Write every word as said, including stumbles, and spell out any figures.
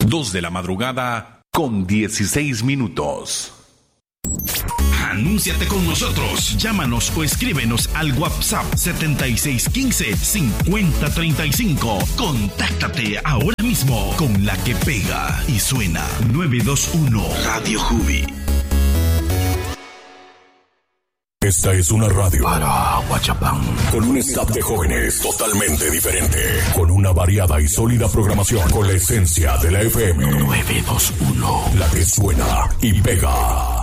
dos de la madrugada con dieciséis minutos. Anúnciate con nosotros. Llámanos o escríbenos al WhatsApp setenta y seis quince cincuenta treinta y cinco. Contáctate ahora mismo con la que pega y suena. nueve dos uno Radio Jubi. Esta es una radio para Huachapán, con un staff de jóvenes totalmente diferente, con una variada y sólida programación, con la esencia de la F M. nueve dos uno, la que suena y pega.